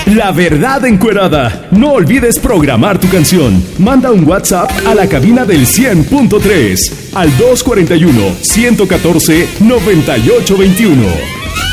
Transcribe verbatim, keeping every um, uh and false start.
La Verdad Encuerada. No olvides programar tu canción. Manda un WhatsApp a la cabina del cien punto tres al dos cuatro uno, uno uno cuatro, nueve ocho dos uno.